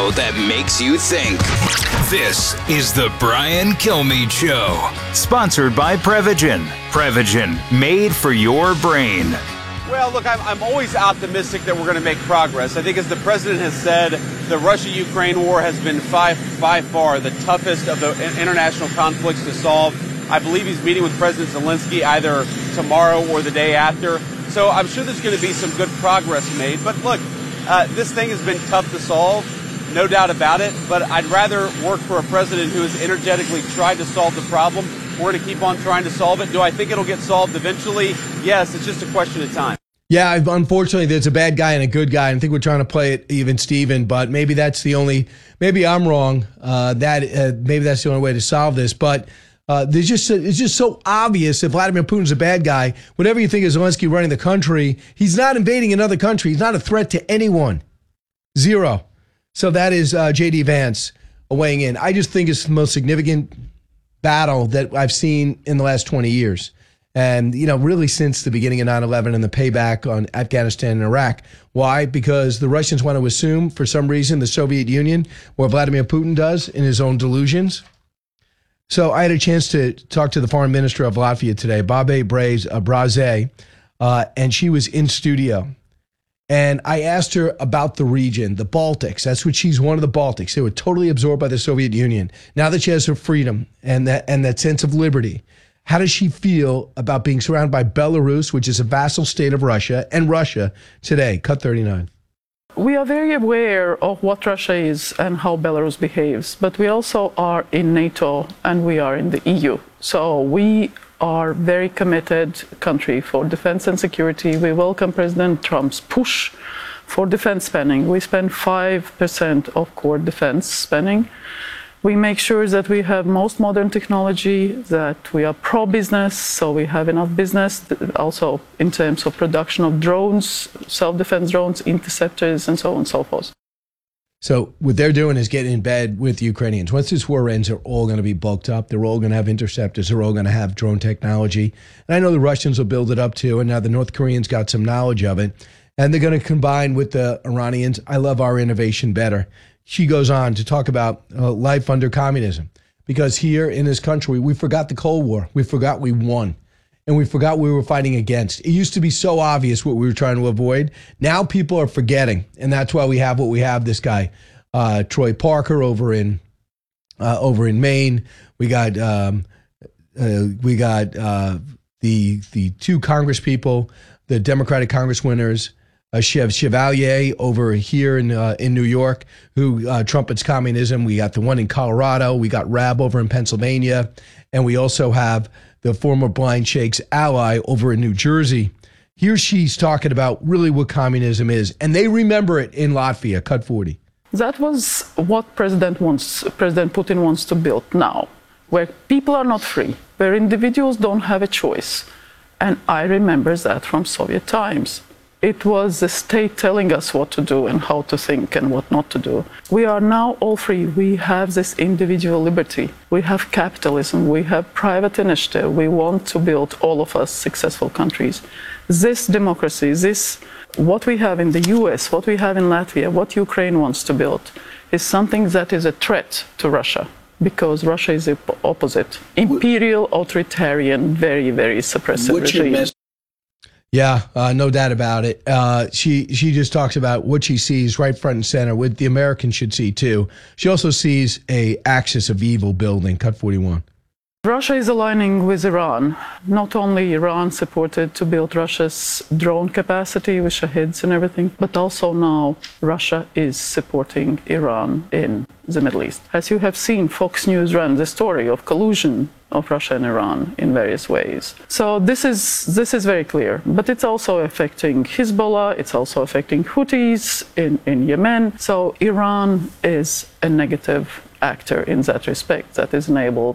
show that makes you think. This is the Brian Kilmeade Show. Sponsored by Prevagen. Prevagen, made for your brain. Well, look, I'm always optimistic that we're going to make progress. I think, as the president has said, the Russia-Ukraine war has been by far the toughest of the international conflicts to solve. I believe he's meeting with President Zelensky either tomorrow or the day after. So I'm sure there's going to be some good progress made. But look, this thing has been tough to solve, no doubt about it. But I'd rather work for a president who has energetically tried to solve the problem. We're going to keep on trying to solve it. Do I think it'll get solved eventually? Yes, it's just a question of time. Yeah, unfortunately, there's a bad guy and a good guy. I think we're trying to play it even Steven, but maybe that's the only, maybe I'm wrong, maybe that's the only way to solve this. But it's just so obvious that Vladimir Putin's a bad guy. Whatever you think of Zelensky running the country, he's not invading another country. He's not a threat to anyone. Zero. So that is J.D. Vance weighing in. I just think it's the most significant battle that I've seen in the last 20 years. And, really since the beginning of 9/11 and the payback on Afghanistan and Iraq. Why? Because the Russians want to assume, for some reason, the Soviet Union, or Vladimir Putin does in his own delusions. So I had a chance to talk to the foreign minister of Latvia today, Babe Braze, and she was in studio. And I asked her about the region, the Baltics. That's what she's one of the Baltics. They were totally absorbed by the Soviet Union. Now that she has her freedom and that sense of liberty, how does she feel about being surrounded by Belarus, which is a vassal state of Russia, and Russia today? Cut 39. We are very aware of what Russia is and how Belarus behaves, but we also are in NATO and we are in the EU. So we are very committed country for defense and security. We welcome President Trump's push for defense spending. We spend 5% of core defense spending. We make sure that we have most modern technology, that we are pro-business, so we have enough business, also in terms of production of drones, self-defense drones, interceptors, and so on and so forth. So what they're doing is getting in bed with the Ukrainians. Once this war ends, they're all going to be bulked up. They're all going to have interceptors. They're all going to have drone technology. And I know the Russians will build it up too, and now the North Koreans got some knowledge of it. And they're going to combine with the Iranians. I love our innovation better. She goes on to talk about life under communism, because here in this country, we forgot the Cold War. We forgot we won, and we forgot we were fighting against. It used to be so obvious what we were trying to avoid. Now people are forgetting, and that's why we have what we have. This guy, Troy Parker, over in Maine. We got the two Congress people, the Democratic Congress winners. Chevalier over here in New York, who trumpets communism. We got the one in Colorado. We got Raab over in Pennsylvania. And we also have the former Blind Sheikh's ally over in New Jersey. Here she's talking about really what communism is. And they remember it in Latvia. Cut 40. That was what President Putin wants to build now, where people are not free, where individuals don't have a choice. And I remember that from Soviet times. It was the state telling us what to do and how to think and what not to do. We are now all free. We have this individual liberty. We have capitalism. We have private initiative. We want to build, all of us, successful countries. This democracy, what we have in the US, what we have in Latvia, what Ukraine wants to build, is something that is a threat to Russia. Because Russia is the opposite. Imperial, authoritarian, very, very suppressive regime. Yeah, no doubt about it. She just talks about what she sees right front and center, what the Americans should see too. She also sees a axis of evil building. Cut 41. Russia is aligning with Iran. Not only Iran supported to build Russia's drone capacity with Shahids and everything, but also now Russia is supporting Iran in the Middle East. As you have seen, Fox News ran the story of collusion of Russia and Iran in various ways. So this is very clear. But it's also affecting Hezbollah, it's also affecting Houthis in Yemen. So Iran is a negative actor in that respect that is enabled